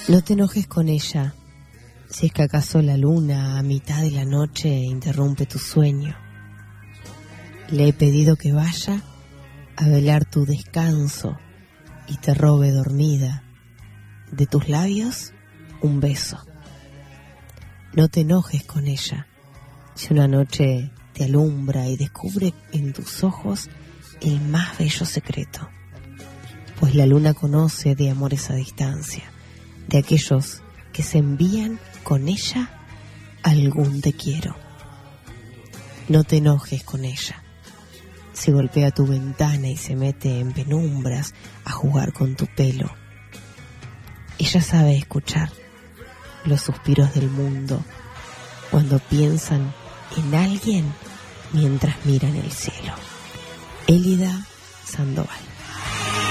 No te enojes con ella, si es que acaso la luna a mitad de la noche interrumpe tu sueño. Le he pedido que vaya a velar tu descanso y te robe dormida de tus labios un beso. No te enojes con ella, si una noche te alumbra y descubre en tus ojos el más bello secreto, pues la luna conoce de amores a distancia, de aquellos que se envían con ella algún te quiero. No te enojes con ella, si golpea tu ventana y se mete en penumbras a jugar con tu pelo. Ella sabe escuchar los suspiros del mundo cuando piensan en alguien mientras miran el cielo. Elida Sandoval.